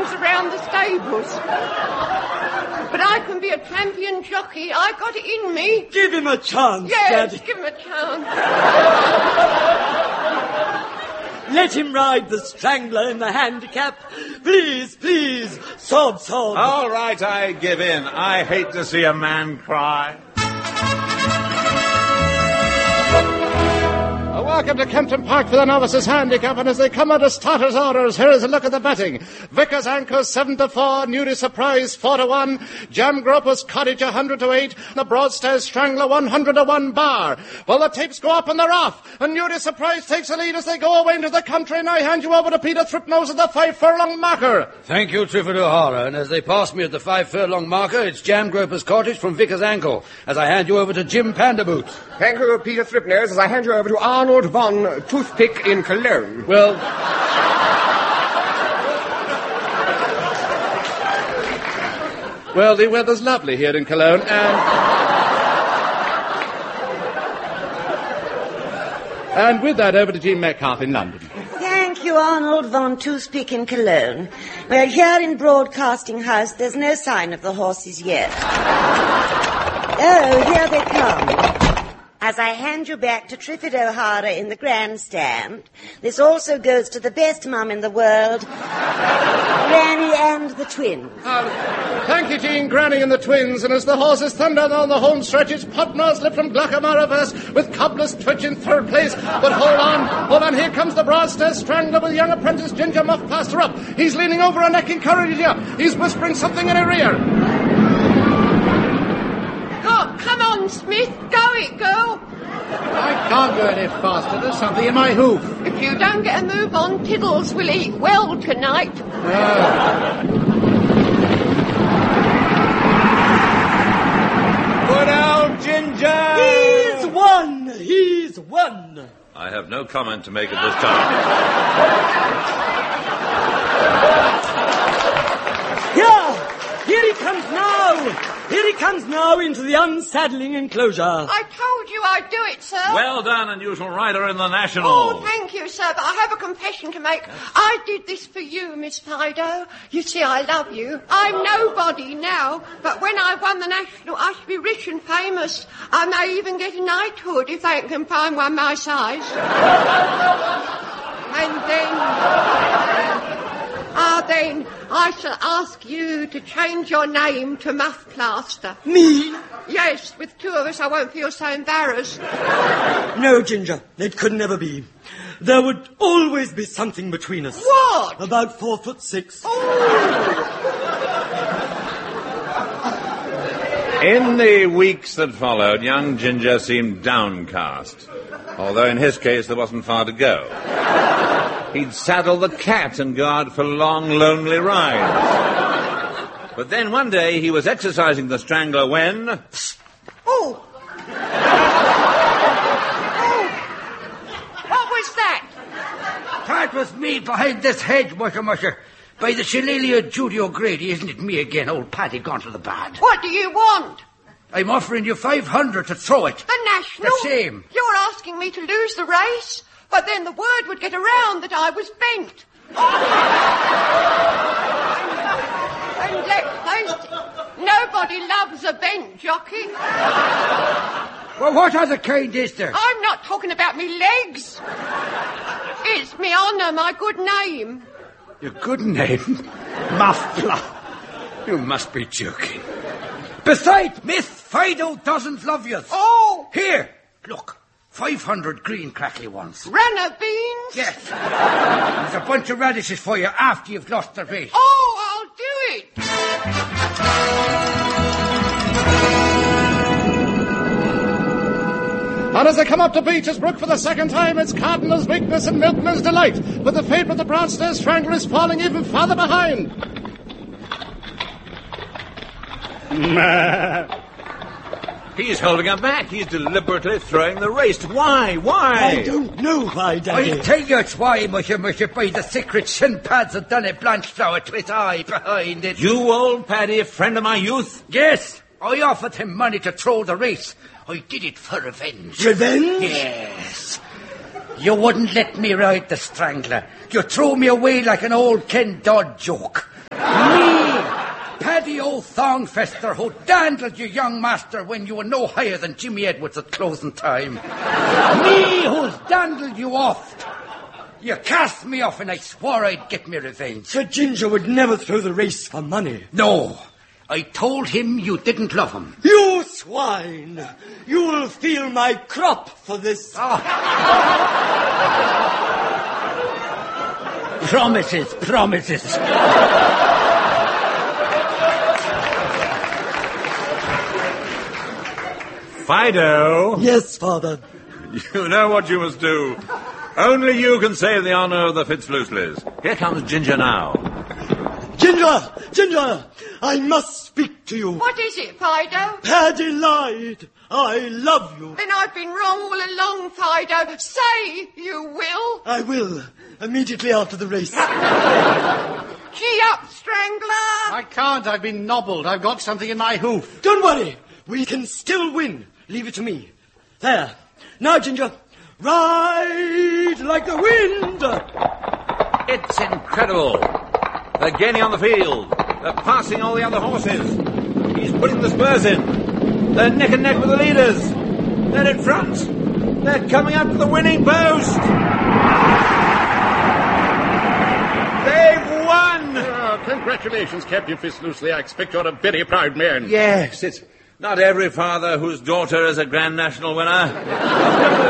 hangs around the stables. But I can be a champion jockey. I got it in me. Give him a chance, Yes, Daddy. give him a chance. Let him ride the Strangler in the handicap. Please, please. Sob, sob. All right, I give in. I hate to see a man cry. Welcome to Kempton Park for the novices handicap, and as they come under starters' orders, here is a look at the betting. Vickers Anchor 7-4, Newly Surprise 4-1, Jam Gropus Cottage 100-8, the Broadstairs Strangler 100-1 bar. Well, the tapes go up and they're off, and Newly Surprise takes the lead as they go away into the country, and I hand you over to Peter Thripnose at the 5 furlong marker. Thank you, Trifford O'Hara, and as they pass me at the 5 furlong marker, it's Jam Gropus Cottage from Vickers Ankle, as I hand you over to Jim Panderboot. Thank you, Peter Thripnose, as I hand you over to Arnold Von Toothpick in Cologne. Well, the weather's lovely here in Cologne, and with that, over to Jean Metcalf in London. Thank you, Arnold Von Toothpick in Cologne. Well, here in Broadcasting House, there's no sign of the horses yet. Oh, here they come. As I hand you back to Triffid O'Hara in the grandstand, this also goes to the best mum in the world, Granny and the twins. Thank you, Jean, Granny and the twins, and as the horses thunder down the home stretch, it's Potnorslip from Glockamaraverse with Cobblers Twitch in third place. But hold on, here comes the Broadstairs Strangler with young apprentice Ginger Muff Plaster up. He's leaning over a neck, encouraging you. He's whispering something in her ear. Come on, Smith. Go it, girl. I can't go any faster. There's something in my hoof. If you don't get a move on, Tiddles will eat well tonight. Good old Ginger! He's won! I have no comment to make at this time. Here he comes now! Here he comes now into the unsaddling enclosure. I told you I'd do it, sir. Well done, unusual rider in the National. Oh, thank you, sir, but I have a confession to make. I did this for you, Miss Fido. You see, I love you. I'm nobody now, but when I won the National, I should be rich and famous. I may even get a knighthood if they can find one my size. And then I shall ask you to change your name to Muff Plaster. Me? Yes, with two of us I won't feel so embarrassed. No, Ginger, it could never be. There would always be something between us. What? About 4'6". In the weeks that followed, young Ginger seemed downcast, although in his case there wasn't far to go. He'd saddle the cat and go out for long, lonely rides. But then one day he was exercising the Strangler when... Oh! What was that? That was me behind this hedge, musher. By the Shillelagh Judy O'Grady, isn't it me again, old Paddy gone to the bad? What do you want? I'm offering you 500 to throw it. The National? The same. You're asking me to lose the race? But then the word would get around that I was bent. And let's face it, nobody loves a bent jockey. Well, what other kind is there? I'm not talking about me legs. It's me honour, my good name. Your good name? Muffler. You must be joking. Besides, Miss Fido doesn't love you. Oh! Here, look. 500 green crackly ones. Runner beans? Yes. There's a bunch of radishes for you after you've lost the race. Oh, I'll do it. And as they come up to Beecher's Brook for the second time, it's Cardinal's Weakness and Milkman's Delight. But the favourite, the Broadstairs Strangler, is falling even farther behind. He's holding her back. He's deliberately throwing the race. Why? I don't know why, Daddy. I'll tell you it's why, musher, by the secret shin pads have done a Blanchflower to his eye behind it. You, old Paddy, a friend of my youth? Yes, I offered him money to throw the race. I did it for revenge. Revenge? Yes. You wouldn't let me ride the Strangler. You threw me away like an old Ken Dodd joke. Paddy O'Thongfester, who dandled your young master when you were no higher than Jimmy Edwards at closing time. Me, who's dandled you oft. You cast me off and I swore I'd get me revenge. Sir Ginger would never throw the race for money. No, I told him you didn't love him. You swine! You'll feel my crop for this. Promises. Fido, Yes, Father. you know what you must do. Only you can save the honour of the Fitzfloosleys. Here comes Ginger now. Ginger, I must speak to you. What is it, Fido? Paddy lied. I love you. Then I've been wrong all along, Fido. Say you will. I will, immediately after the race. Gee up, Strangler. I can't. I've been nobbled. I've got something in my hoof. Don't worry. We can still win. Leave it to me. There. Now, Ginger, ride like the wind. It's incredible. They're gaining on the field. They're passing all the other horses. He's putting the spurs in. They're neck and neck with the leaders. They're in front. They're coming up to the winning post. They've won! Congratulations, Captain Fitzloosely. I expect you're a very proud man. Yes, it's not every father whose daughter is a Grand National winner.